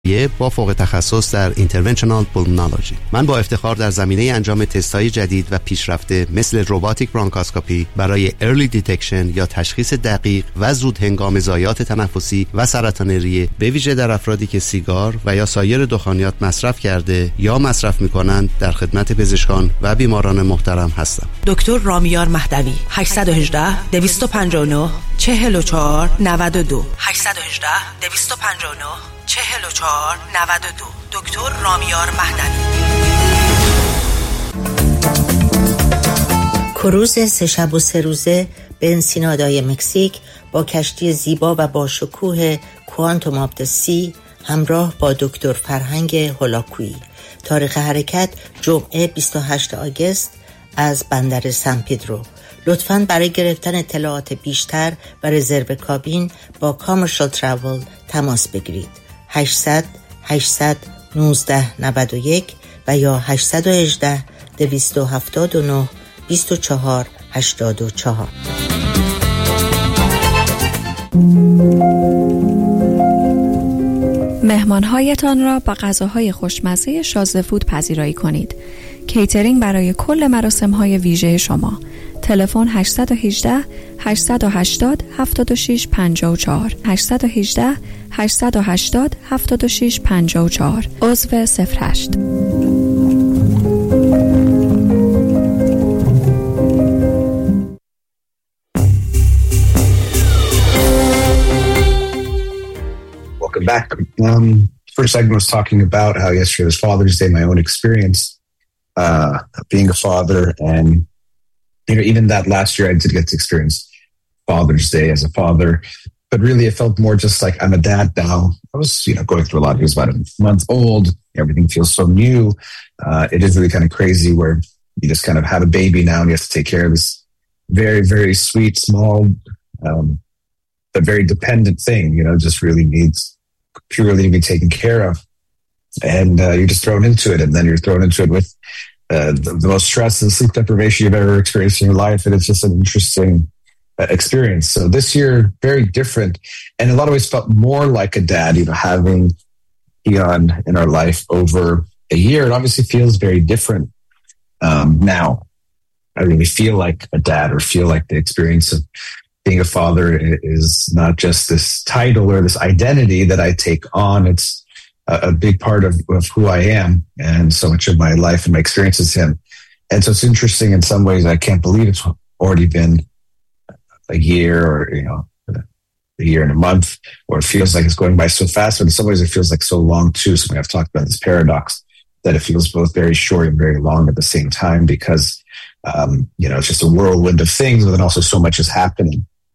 با فوق تخصص در اینترونشنال پولمونولوژی. من با افتخار در زمینه انجام تست‌های جدید و پیشرفته مثل روباتیک برانکاسکوپی برای ارلی دیتکشن یا تشخیص دقیق و زود هنگام ضایعات تنفسی و سرطان ریه، به ویژه در افرادی که سیگار و یا سایر دخانیات مصرف کرده یا مصرف می‌کنند، در خدمت پزشکان و بیماران محترم هستم. دکتر رامیار مهدوی 818 259 44 92 818 259 44 92. دکتر رامیار مهدوی. کروز 3 شب و 3 روزه به انسینادای مکزیک با کشتی زیبا و با شکوه کوانتوم آف د سی همراه با دکتر فرهنگ هولاکویی. تاریخ حرکت جمعه 28 آگوست از بندر سن پدرو. لطفاً برای گرفتن اطلاعات بیشتر و رزرو کابین با کامرشال تراول تماس بگیرید. 800 819 91 و یا 818 279 24 84. مهمانهایتان را با غذاهای خوشمزه شازده فود پذیرایی کنید. کیترینگ برای کل مراسم‌های ویژه شما. تلفن 818 880 76 54 818 880 76 54. عضو 08. Welcome back. First segment was talking about how yesterday was Father's Day, my own experience being a father, and even that last year I did get to experience Father's Day as a father, but really it felt more just like I'm a dad now. I was, going through a lot. He was about a month old. Everything feels so new. It is really kind of crazy where you just kind of have a baby now and you have to take care of this very, very sweet, small, but very dependent thing, just really needs purely to be taken care of. And you're just thrown into it, and then you're thrown into it with the most stress and sleep deprivation you've ever experienced in your life. And it's just an interesting experience. So this year, very different. And in a lot of ways felt more like a dad, having Keon in our life over a year. It obviously feels very different now. I really feel like a dad, or feel like the experience of being a father is not just this title or this identity that I take on. It's a big part of who I am, and so much of my life and my experience is him. And so it's interesting in some ways. I can't believe it's already been a year, or a year and a month, or it feels like it's going by so fast, but in some ways it feels like so long too. So I've talked about this paradox that it feels both very short and very long at the same time, because it's just a whirlwind of things, but then also so much is happening.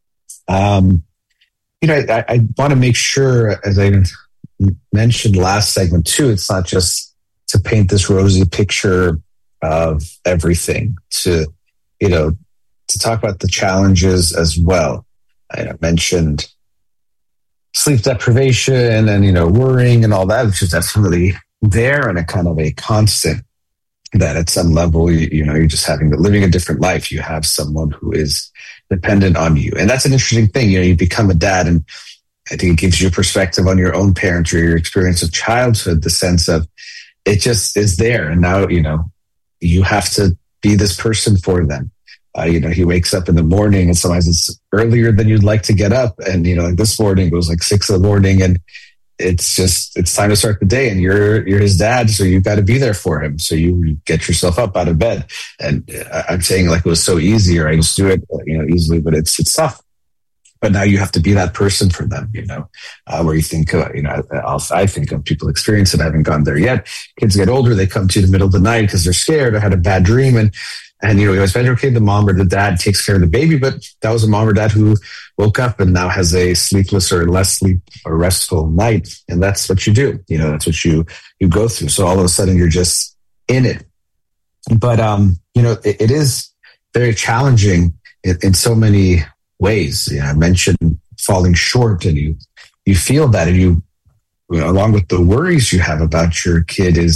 I want to make sure, as I mentioned last segment too, it's not just to paint this rosy picture of everything, to talk about the challenges as well. I mentioned sleep deprivation and worrying and all that, which is definitely there, and a kind of a constant that at some level you're just living a different life. You have someone who is dependent on you, and that's an interesting thing. You become a dad, and I think it gives you perspective on your own parents or your experience of childhood, the sense of it just is there. And now, you have to be this person for them. He wakes up in the morning, and sometimes it's earlier than you'd like to get up. And, like this morning, it was like 6 a.m, and it's time to start the day, and you're his dad. So you've got to be there for him. So you get yourself up out of bed. And I'm saying like it was so easy, or I used to do it, easily, but it's tough. But now you have to be that person for them, where you think, I think of people experience it. I haven't gone there yet. Kids get older. They come to you in the middle of the night because they're scared. I had a bad dream. And you always imagine, okay, the mom or the dad takes care of the baby, but that was a mom or dad who woke up and now has a sleepless or less sleep or restful night. And that's what you do. That's what you go through. So all of a sudden you're just in it. But, it is very challenging in so many ways. I mentioned falling short, and you feel that, and you along with the worries you have about your kid is,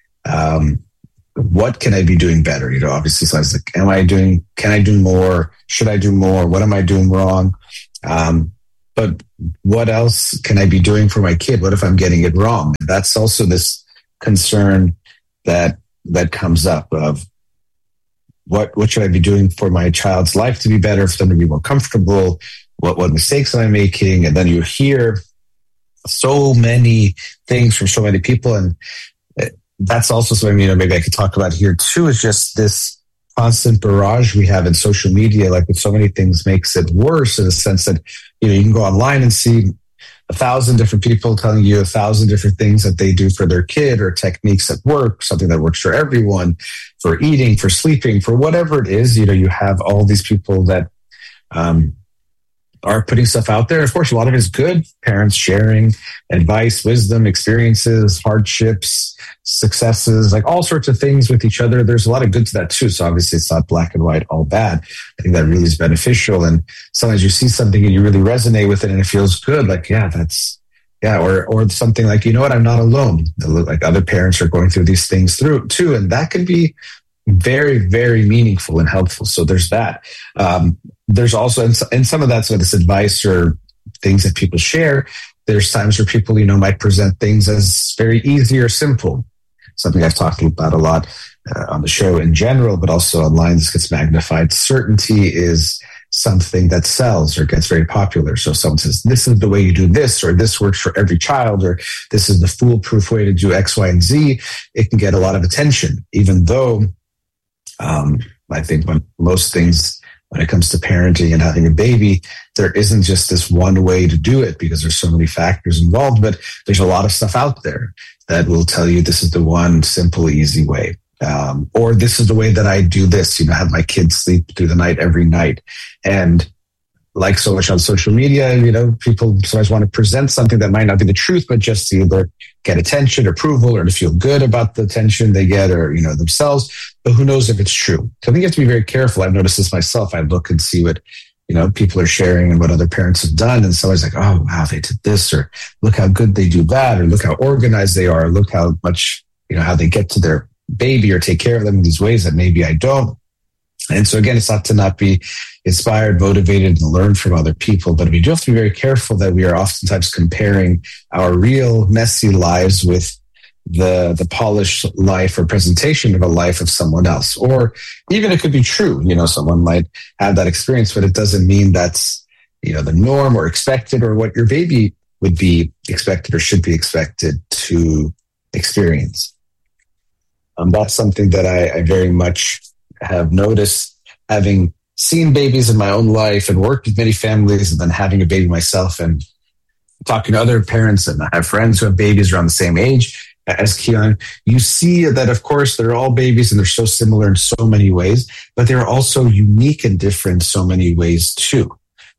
what can I be doing better? Obviously, so I was like, can I do more? Should I do more? What am I doing wrong? but what else can I be doing for my kid? What if I'm getting it wrong? That's also this concern that comes up of what should I be doing for my child's life to be better, for them to be more comfortable? What mistakes am I making? And then you hear so many things from so many people. And that's also something, maybe I could talk about here too, is just this constant barrage we have in social media, like with so many things, makes it worse in the sense that, you can go online and see 1,000 different people telling you 1,000 different things that they do for their kid, or techniques at work, something that works for everyone, for eating, for sleeping, for whatever it is. You have all these people that are putting stuff out there. Of course, a lot of it is good. Parents sharing advice, wisdom, experiences, hardships, successes, like all sorts of things with each other. There's a lot of good to that too. So obviously it's not black and white, all bad. I think that really is beneficial. And sometimes you see something and you really resonate with it and it feels good. Like, or something like, I'm not alone. Like other parents are going through these things too. And that can be very, very meaningful and helpful. So there's that. There's also, and some of that's this advice or things that people share. There's times where people, might present things as very easy or simple. Something I've talked about a lot on the show in general, but also online, this gets magnified. Certainty is something that sells or gets very popular. So someone says, this is the way you do this, or this works for every child, or this is the foolproof way to do X, Y, and Z. It can get a lot of attention, even though I think when most things, when it comes to parenting and having a baby, there isn't just this one way to do it because there's so many factors involved, but there's a lot of stuff out there that will tell you this is the one simple, easy way. Or this is the way that I do this, have my kids sleep through the night every night. And like so much on social media, people sometimes want to present something that might not be the truth, but just to either get attention, approval, or to feel good about the attention they get, or, themselves. But who knows if it's true? So I think you have to be very careful. I've noticed this myself. I look and see what, people are sharing and what other parents have done. And somebody's like, oh, wow, they did this, or look how good they do that, or look how organized they are, or look how much, how they get to their baby or take care of them in these ways that maybe I don't. And so again, it's not to not be inspired, motivated, and learn from other people, but we do have to be very careful that we are oftentimes comparing our real messy lives with the polished life or presentation of a life of someone else. Or even it could be true, someone might have that experience, but it doesn't mean that's, the norm or expected, or what your baby would be expected or should be expected to experience. That's something that I very much have noticed, having seen babies in my own life and worked with many families, and then having a baby myself and talking to other parents, and I have friends who have babies around the same age as Keon. You see that, of course, they're all babies and they're so similar in so many ways, but they're also unique and different in so many ways too.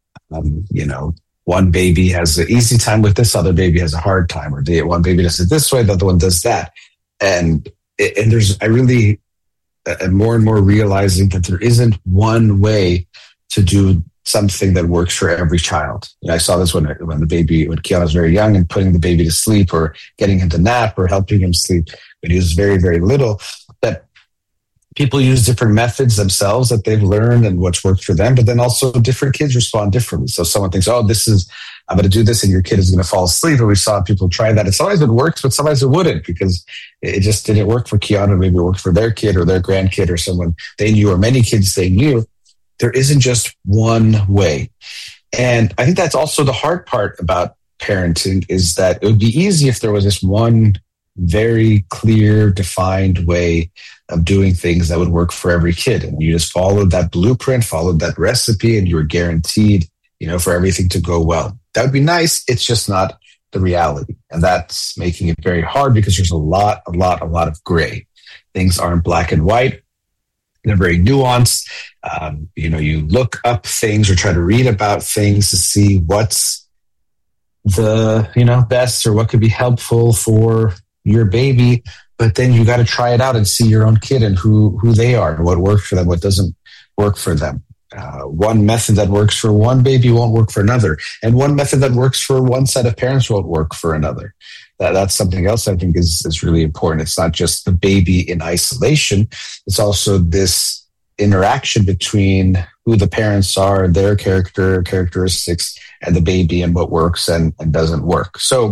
One baby has an easy time with this, other baby has a hard time, or one baby does it this way, the other one does that. And I really am more and more realizing that there isn't one way to do something that works for every child. I saw this when Keon was very young, and putting the baby to sleep, or getting him to nap, or helping him sleep when he was very, very little, that people use different methods themselves that they've learned and what's worked for them, but then also different kids respond differently. So someone thinks, oh, I'm going to do this and your kid is going to fall asleep. And we saw people try that. And sometimes it works, but sometimes it wouldn't, because it just didn't work for Keanu. Maybe it worked for their kid or their grandkid or someone they knew, or many kids they knew. There isn't just one way. And I think that's also the hard part about parenting, is that it would be easy if there was this one very clear, defined way of doing things that would work for every kid. And you just followed that blueprint, followed that recipe, and you were guaranteed, for everything to go well. That would be nice. It's just not the reality. And that's making it very hard, because there's a lot of gray. Things aren't black and white. They're very nuanced. You look up things or try to read about things to see what's the, best, or what could be helpful for your baby. But then you got to try it out and see your own kid and who they are, and what works for them, what doesn't work for them. One method that works for one baby won't work for another. And one method that works for one set of parents won't work for another. That's something else I think is really important. It's not just the baby in isolation. It's also this interaction between who the parents are, their characteristics, and the baby, and what works and doesn't work. So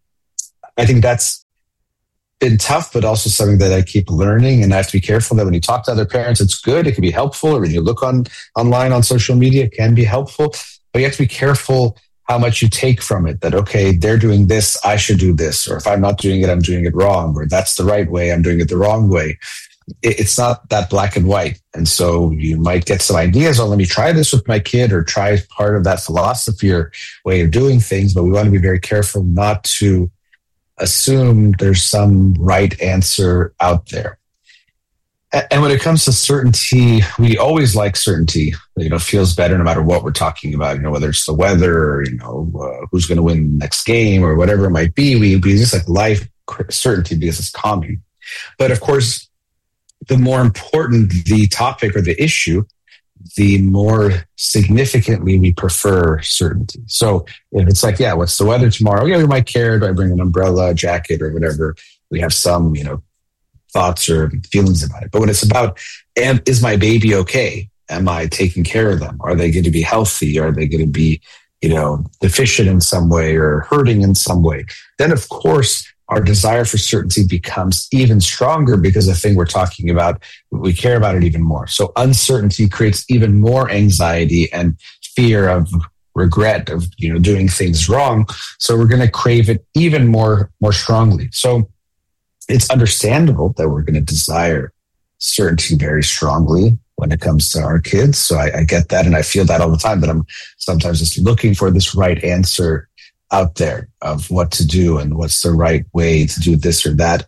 I think that's been tough, but also something that I keep learning. And I have to be careful that when you talk to other parents, it's good, it can be helpful. Or when you look online on social media, it can be helpful. But you have to be careful how much you take from it. That, okay, they're doing this, I should do this. Or if I'm not doing it, I'm doing it wrong. Or that's the right way, I'm doing it the wrong way. It's not that black and white. And so you might get some ideas, oh, let me try this with my kid, or try part of that philosophy or way of doing things. But we want to be very careful not to assume there's some right answer out there. And when it comes to certainty, we always like certainty. Feels better no matter what we're talking about, whether it's the weather or, who's going to win the next game or whatever it might be. We just like life certainty because it's calming. But of course, the more important the topic or the issue, the more significantly we prefer certainty. So if it's like, what's the weather tomorrow? Yeah, we might care. Do I bring an umbrella, a jacket, or whatever? We have some, thoughts or feelings about it. But when it's about, is my baby okay? Am I taking care of them? Are they going to be healthy? Are they going to be, deficient in some way or hurting in some way? Then, of course, our desire for certainty becomes even stronger because the thing we're talking about, we care about it even more. So uncertainty creates even more anxiety and fear of regret of, doing things wrong. So we're going to crave it even more strongly. So it's understandable that we're going to desire certainty very strongly when it comes to our kids. So I get that. And I feel that all the time, that I'm sometimes just looking for this right answer out there of what to do and what's the right way to do this or that.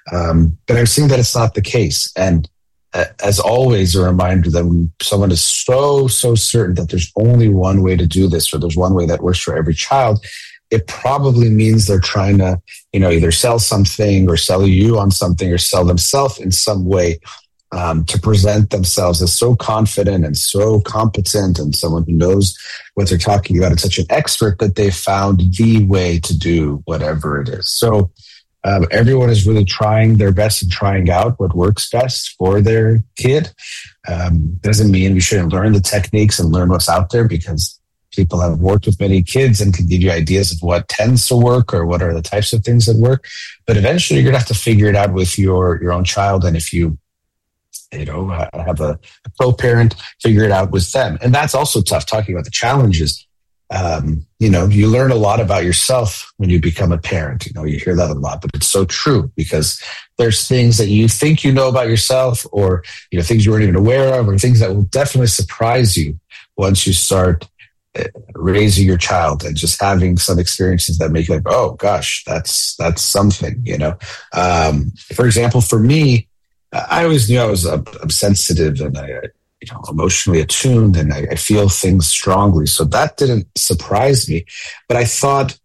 But I've seen that it's not the case. And as always, a reminder that when someone is so certain that there's only one way to do this, or there's one way that works for every child, it probably means they're trying to, either sell something or sell you on something or sell themselves in some way to present themselves as so confident and so competent and someone who knows what they're talking about and such an expert that they found the way to do whatever it is. So everyone is really trying their best and trying out what works best for their kid. Doesn't mean we shouldn't learn the techniques and learn what's out there, because people have worked with many kids and can give you ideas of what tends to work or what are the types of things that work. But eventually you're going to have to figure it out with your own child. And if you have a co-parent, figure it out with them. And that's also tough, talking about the challenges. You learn a lot about yourself when you become a parent. You hear that a lot, but it's so true, because there's things that you think you know about yourself, or, things you weren't even aware of, or things that will definitely surprise you once you start raising your child and just having some experiences that make you like, oh gosh, that's something, For example, for me, I always knew I'm sensitive and I emotionally attuned, and I feel things strongly. So that didn't surprise me. But I thought,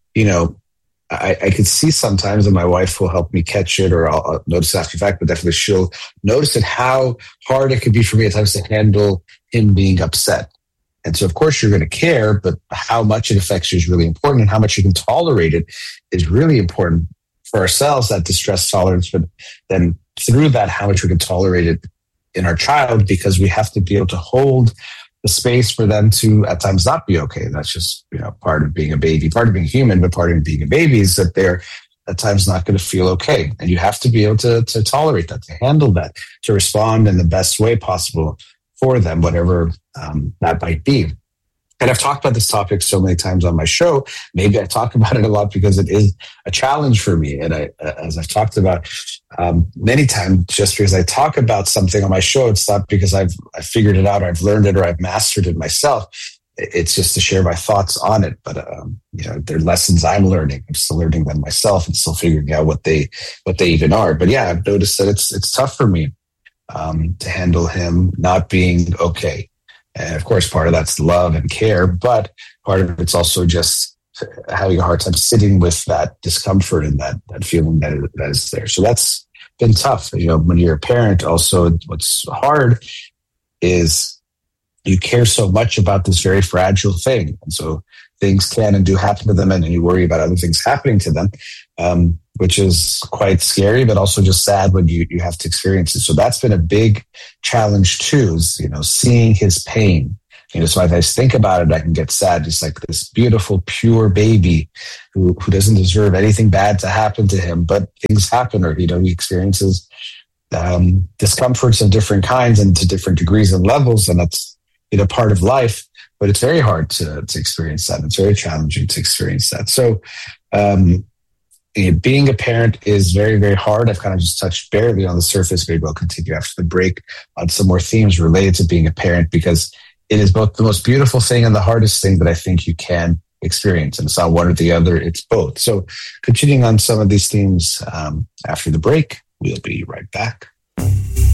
I could see sometimes, and my wife will help me catch it, or I'll notice after the fact, but definitely she'll notice it, how hard it could be for me at times to handle him being upset. And so, of course, you're going to care, but how much it affects you is really important, and how much you can tolerate it is really important for ourselves, that distress tolerance, but then through that, how much we can tolerate it in our child, because we have to be able to hold the space for them to at times not be okay. That's just, part of being a baby, part of being human, but part of being a baby is that they're at times not going to feel okay. And you have to be able to tolerate that, to handle that, to respond in the best way possible for them, whatever that might be. And I've talked about this topic so many times on my show. Maybe I talk about it a lot because it is a challenge for me. And as I've talked about many times, just because I talk about something on my show, it's not because I've figured it out, or I've learned it, or I've mastered it myself. It's just to share my thoughts on it. But they're lessons I'm learning. I'm still learning them myself and still figuring out what they even are. But yeah, I've noticed that it's tough for me to handle him not being okay. And of course, part of that's love and care, but part of it's also just having a hard time sitting with that discomfort and that feeling that is there. So that's been tough. When you're a parent, also what's hard is you care so much about this very fragile thing. And so things can and do happen to them, and you worry about other things happening to them. which is quite scary, but also just sad when you have to experience it. So that's been a big challenge too, is, seeing his pain. So if I think about it, I can get sad. Just like this beautiful, pure baby who doesn't deserve anything bad to happen to him, but things happen, or, he experiences discomforts of different kinds and to different degrees and levels. And that's, part of life, but it's very hard to experience that. It's very challenging to experience that. So, being a parent is very, very hard. I've kind of just touched barely on the surface. Maybe I'll continue after the break on some more themes related to being a parent, because it is both the most beautiful thing and the hardest thing that I think you can experience. And it's not one or the other, it's both. So continuing on some of these themes after the break, we'll be right back.